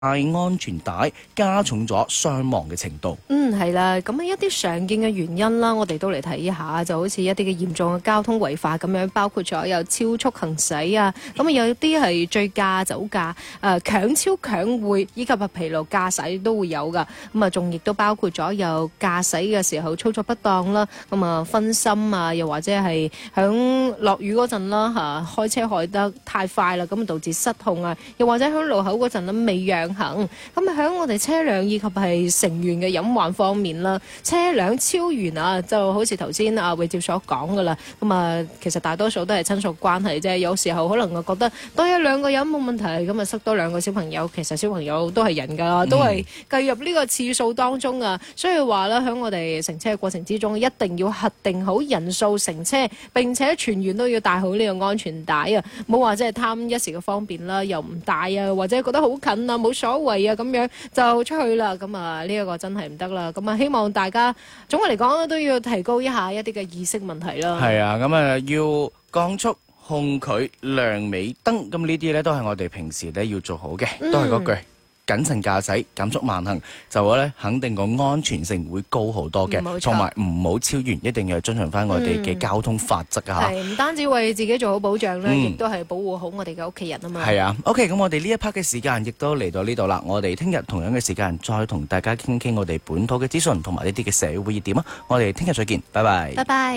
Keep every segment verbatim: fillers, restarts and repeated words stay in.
安全帶，加重咗傷亡嘅程度。 嗯，係啦，咁啊一啲常見嘅原因啦，我哋都嚟睇一下，就好似一啲嘅嚴重嘅交通違法咁樣，包括咗有超速行駛啊，咁啊有啲係醉駕、酒駕、誒、呃、強超強會以及係疲勞駕駛都會有噶，咁啊仲亦都包括咗有駕駛嘅時候操作不當啦，咁啊分心啊，又或者係響落雨嗰陣啦嚇，開車開得太快啦，咁啊導致失控啊，又或者響路口嗰陣咧未讓行，咁啊喺我哋車輛以及係成員嘅隱患方面啦，車輛超員啊，就好似頭先阿偉照所講噶啦，咁啊其實大多數都係親屬關係啫，有時候可能我覺得多一兩個人冇問題，咁啊塞多兩個小朋友，其實小朋友都係人噶，都係計入呢個次數當中啊，所以話咧喺我哋乘車嘅過程之中，一定要核定好人數乘車，並且全員都要戴好呢個安全帶啊，冇話即係貪一時嘅方便啦，又唔戴啊，或者覺得好近啊，冇所謂啊，咁樣就出去啦。咁啊，呢一個真係唔得啦。咁啊，希望大家總嘅嚟講都要提高一下一啲嘅意識問題啦。 係啊，咁啊要降速、控距、亮尾燈，咁呢啲咧都係我哋平時咧要做好嘅，都係嗰句。嗯謹慎駕駛、減速慢行，就話咧肯定個安全性會高好多嘅，同埋唔好超越，一定要遵循翻我哋嘅交通法則啊！ 係唔單止為自己做好保障咧，亦都係保護好我哋嘅屋企人啊嘛。 係啊 ，OK， 咁我哋呢一 part 嘅時間亦都嚟到呢度啦。我哋聽日同樣嘅時間再同大家傾傾我哋本土嘅資訊同埋呢啲嘅社會熱點啊！我哋聽日再見，拜拜。 拜拜。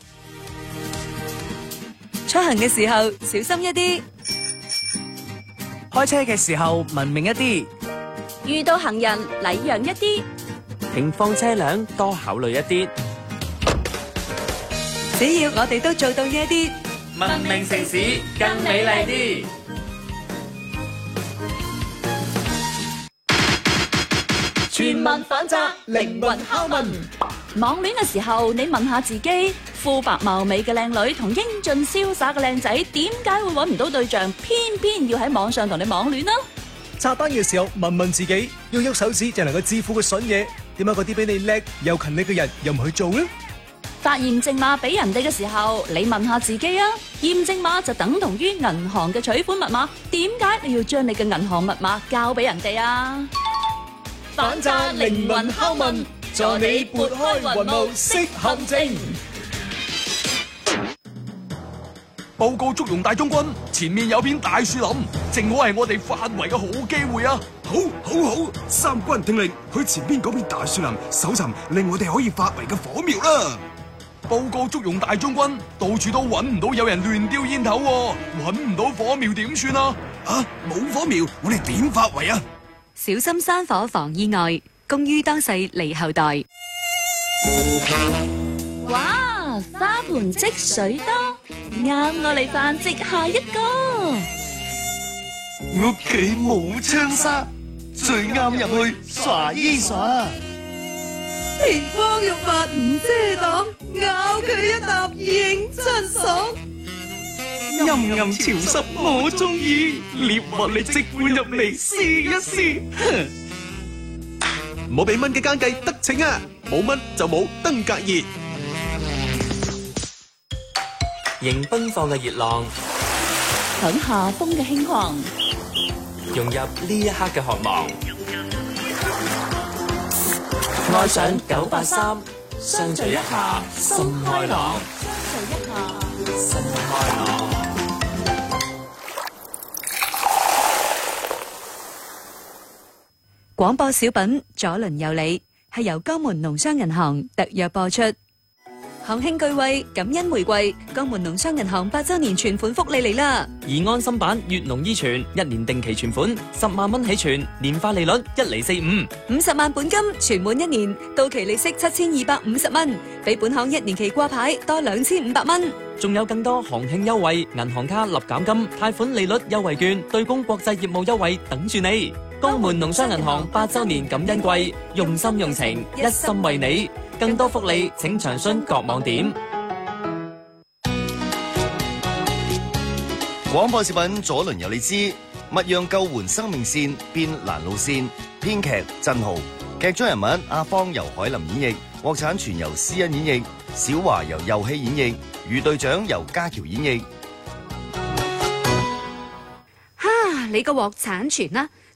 出行嘅時候小心一啲。 開車嘅時候文明一啲， 遇到行人禮讓一啲， 停放車輛多考慮一啲。 只要我哋都做到呢一啲， 文明城市更美麗啲。 全民反詐，靈魂拷問。網戀嘅時候，你問下自己，膚白貌美嘅靚女同英俊瀟灑嘅靚仔，點解會揾唔到對象，偏偏要喺網上同你網戀呢？ 刷單嘅時候，問問自己，要喐手指就能夠致富嘅筍嘢，點解嗰啲比你叻又勤力嘅人又唔去做呢？ 發驗證碼俾人哋嘅時候，你問下自己啊，驗證碼就等同於銀行嘅取款密碼，點解你要將你嘅銀行密碼交俾人哋啊？反詐靈魂拷問，助你撥開雲霧識陷阱。 報告祝融大將軍，前面有片大樹林，正好係我哋發圍嘅好機會啊！ 好，好，好，三軍聽令，去前邊嗰片大樹林搜尋令我哋可以發圍嘅火苗啦！ 報告祝融大將軍，到處都揾唔到有人亂丟煙頭喎，揾唔到火苗點算啊？ 啊，冇火苗，我哋點發圍啊？ 小心山火防意外，公於當世利後代。 哇，花盆積水多，啱我嚟繁殖下一個。 屋企冇窗紗，最啱入去耍衣耍。 田方玉髮唔遮擋，咬佢一啖認真爽。 陰陰潮濕我中意，獵物你即管入嚟試一試。唔好俾蚊嘅奸計得逞啊！冇蚊就冇登革熱。 迎奔放嘅熱浪， 響夏風嘅輕狂， 融入呢一刻嘅渴望。 愛上九八三，相聚一下心開朗。相聚一下心開朗。 廣播小品左鄰右里係由江門農商銀行特約播出。行慶巨惠，感恩回饋，江門農商銀行八周年存款福利嚟啦！ 而安心版粵農依存一年定期存款十萬蚊起存，年化利率一厘四五， 五十萬本金存滿一年，到期利息七千二百五十蚊，比本行一年期掛牌多兩千五百蚊。 仲有更多行慶優惠、銀行卡立減金、貸款利率優惠券、對公國際業務優惠等住你。江門農商銀行八周年感恩季，用心用情，一心為你。更多福利請詳詢各網點。 廣播視頻左鄰右里之勿讓救援生命線變攔路線，編劇振豪，劇中人物阿芳由海林演繹，國產全由施恩演繹，小華由佑希演繹，余隊長由家喬演繹。 哈！你個鑊鏟傳啦！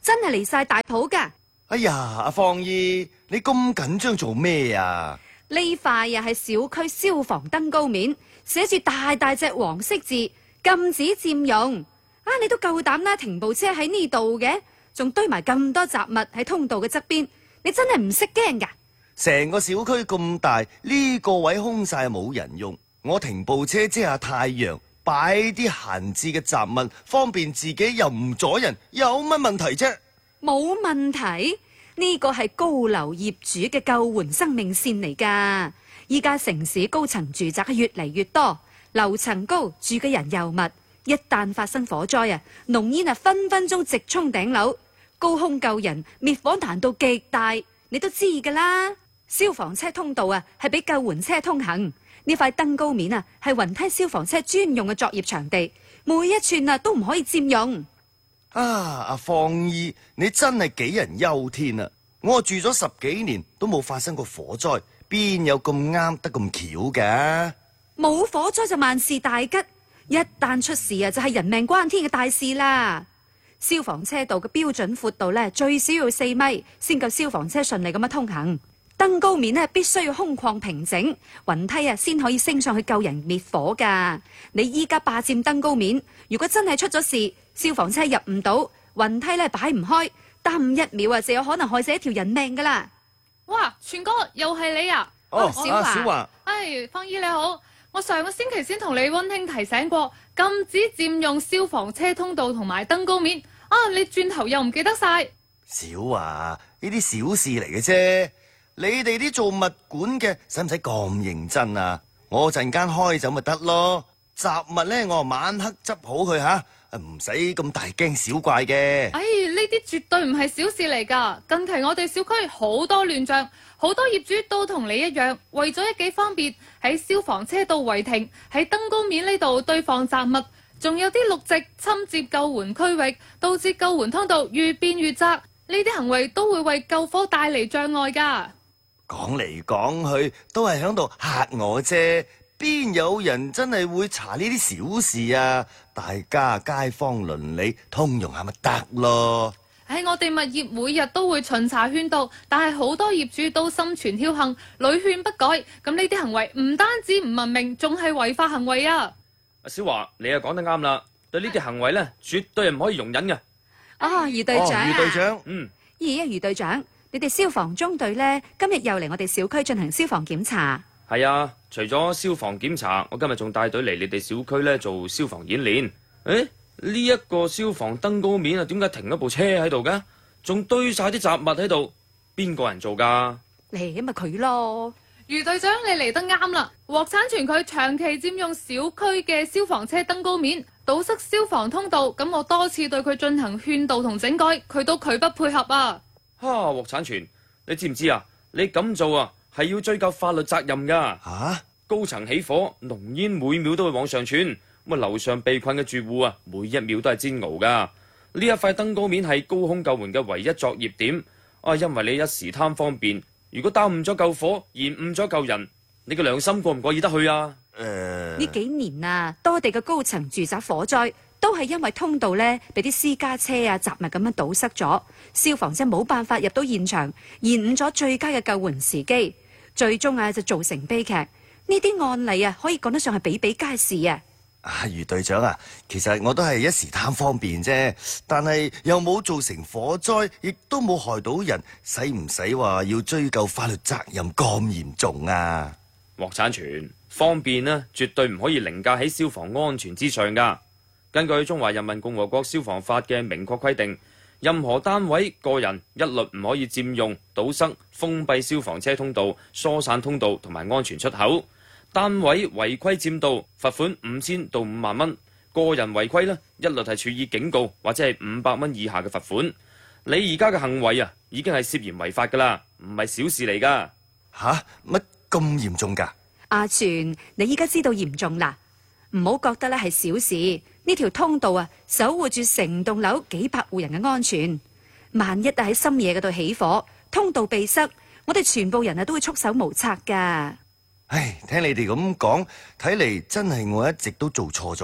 真係離晒大譜㗎。 哎呀，阿芳姨，你咁緊張做咩啊？ 呢塊啊係小區消防燈高面，寫住大大隻黃色字，禁止佔用。啊，你都夠膽啦，停部車喺呢度嘅，仲堆埋咁多雜物喺通道嘅側邊，你真係唔識驚㗎？ 成個小區咁大，呢個位空晒冇人用，我停部車遮下太陽，擺啲閒置嘅雜物，方便自己又唔阻人，有乜問題啫？ 冇問題，呢個係高樓業主嘅救援生命線嚟㗎。依家城市高層住宅係越嚟越多，樓層高，住嘅人又密，一旦發生火災啊，濃煙啊分分鐘直衝頂樓，高空救人滅火難度極大，你都知㗎啦。消防車通道啊係俾救援車通行，呢塊燈高面啊係雲梯消防車專用嘅作業場地，每一寸啊都唔可以佔用。 啊，阿芳姨，你真係杞人憂天啊！我住咗十幾年都冇發生過火災，邊有咁啱得咁巧㗎？ 冇火災就萬事大吉，一旦出事啊就係人命關天嘅大事啦。消防車道嘅標準闊度呢，最少要四米，先夠消防車順利咁樣通行。燈高面呢，必須要空曠平整，雲梯啊先可以升上去救人滅火㗎。你依家霸佔燈高面，如果真係出咗事，消防車入唔到，雲梯咧擺唔開，耽誤一秒啊就有可能害死一條人命㗎啦。 哇，全哥又係你啊！ 哦， 小阿小華， 唉，芳姨你好，我上個星期先同你溫馨提醒過，禁止佔用消防車通道同埋燈高面。啊，你轉頭又唔記得晒。 小華，呢啲小事嚟嘅啫。你哋啲做物管嘅使唔使咁認真啊？我陣間開走咪得咯。雜物呢，我晚黑執好佢吓，唔使咁大驚小怪嘅。 哎，呢啲絕對唔係小事嚟㗎。近期我哋小區好多亂象，好多業主都同你一樣，為咗一己方便，喺消防車道違停，喺燈高面呢度堆放雜物，仲有啲綠植侵佔救援區域，導致救援通道越變越窄。呢啲行為都會為救火帶嚟障礙㗎。 講嚟講去都係喺度嚇我啫，邊有人真係會查呢啲小事啊？大家街坊鄰里通用下咪得咯。 喺我哋物業每日都會巡查勸導，但係好多業主都心存僥倖，屢勸不改。咁呢啲行為唔單止唔文明，仲係違法行為啊！ 阿小華，你又講得啱啦，對呢啲行為咧，絕對係唔可以容忍嘅。 啊，余隊長啊， 余隊長， 嗯， 咦，余隊長。你哋消防中隊呢，今日又嚟我哋小區進行消防檢查。 係啊，除咗消防檢查，我今日仲帶隊嚟你哋小區呢做消防演練。誒，呢一個消防燈高面啊，點解停咗部車喺度嘅？仲堆晒啲雜物喺度，邊個人做㗎？ 嚟咁咪佢咯。 余隊長，你嚟得啱啦！獲產權佢長期佔用小區嘅消防車燈高面，堵塞消防通道。咁我多次對佢進行勸導同整改，佢都拒不配合啊！ 哈！獲產權，你知唔知啊？你咁做啊，係要追究法律責任噶。吓、啊，高層起火，濃煙每秒都會往上竄，咁啊樓上被困嘅住戶啊，每一秒都係煎熬噶。呢一塊燈高面係高空救援嘅唯一作業點啊，因為你一時貪方便，如果耽誤咗救火，延誤咗救人，你嘅良心過唔過意得去啊？ 誒、呃， 呢幾年啊，多地嘅高層住宅火災，都係因為通道呢俾啲私家車啊雜物咁樣堵塞咗，消防車冇辦法入到現場，延誤咗最佳嘅救援時機，最終啊就造成悲劇。呢啲案例啊可以講得上係比比皆是啊！ 啊，余隊長啊，其實我都係一時貪方便啫，但係又冇造成火災，亦都冇害到人，使唔使話要追究法律責任咁嚴重啊？ 獲產權方便呢，絕對唔可以凌駕喺消防安全之上噶。根據《中華人民共和國消防法》嘅明確規定，任何單位、個人一律唔可以佔用、堵塞、封閉消防車通道、疏散通道同埋安全出口。單位違規佔道，罰款五千到五萬蚊；個人違規呢，一律係處以警告或者係五百蚊以下嘅罰款。你而家嘅行為啊，已經係涉嫌違法噶啦，唔係小事嚟噶。 吓，乜咁嚴重噶？ 阿全，你依家知道嚴重啦，唔好覺得咧係小事。呢條通道啊，守護住成棟樓幾百戶人嘅安全。萬一啊喺深夜嗰度起火，通道被塞，我哋全部人啊都會束手無策噶。 唉，聽你哋咁講，睇嚟真係我一直都做錯咗，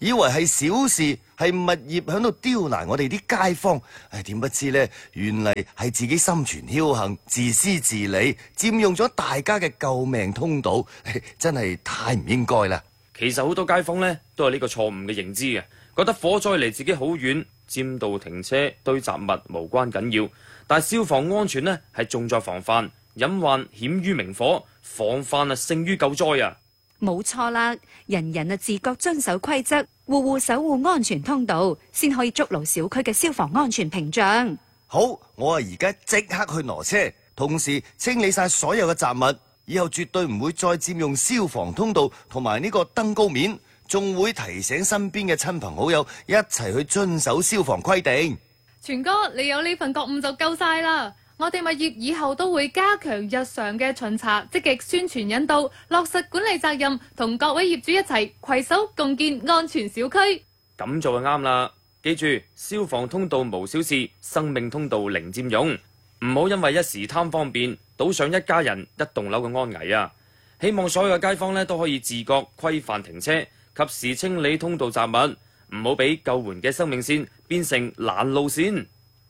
以為係小事，係物業響度刁難我哋啲街坊。唉，點不知呢？原嚟係自己心存僥倖、自私自利，佔用咗大家嘅救命通道，真係太唔應該啦。 其實好多街坊呢都有呢個錯誤嘅認知嘅，覺得火災離自己好遠，佔道停車堆雜物無關緊要。但係消防安全呢係重在防範，隱患險於明火，防範啊勝於救災啊！ 冇錯啦，人人啊自覺遵守規則，戶戶守護安全通道，先可以築牢小區嘅消防安全屏障。 好，我啊而家即刻去挪車，同時清理晒所有嘅雜物，以後絕對唔會再佔用消防通道同埋呢個登高面，仲會提醒身邊嘅親朋好友一齊去遵守消防規定。 全哥，你有呢份覺悟就夠晒啦！我哋物業以後都會加強日常嘅巡查，積極宣傳引導，落實管理責任，同各位業主一齊攜手共建安全小區。 咁做就啱啦！記住，消防通道無小事，生命通道零佔用。唔好因為一時貪方便，賭上一家人一棟樓嘅安危啊！希望所有嘅街坊呢都可以自覺規範停車，及時清理通道雜物，唔好俾救援嘅生命線變成攔路線。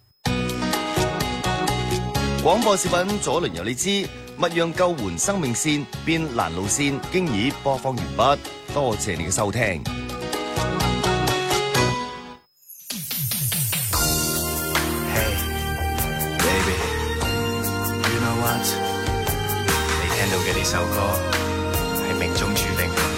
廣播視頻左鄰右你知，乜讓救援生命線變攔路線，經已播放完畢，多謝你嘅收聽。 Hey, baby, you know what？ 你聽到嘅呢首歌係命中注定。